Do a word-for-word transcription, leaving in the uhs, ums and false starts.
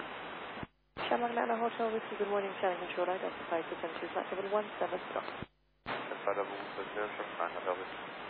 Shamaglana Hotel Whiskey, good morning, Channel Control, identify two seven two flight level one seven zero. Identify level one seven zero, Shamaglana Hotel Whiskey.